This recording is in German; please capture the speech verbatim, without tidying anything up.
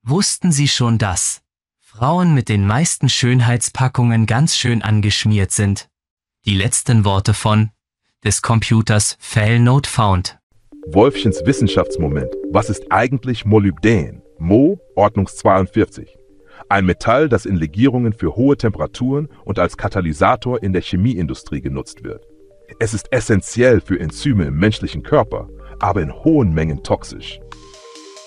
Wussten Sie schon, dass Frauen mit den meisten Schönheitspackungen ganz schön angeschmiert sind? Die letzten Worte von des Computers Fail Not Found. Wolfchens Wissenschaftsmoment. Was ist eigentlich Molybdän? Mo, ordnungszweiundvierzig. Ein Metall, das in Legierungen für hohe Temperaturen und als Katalysator in der Chemieindustrie genutzt wird. Es ist essentiell für Enzyme im menschlichen Körper, aber in hohen Mengen toxisch.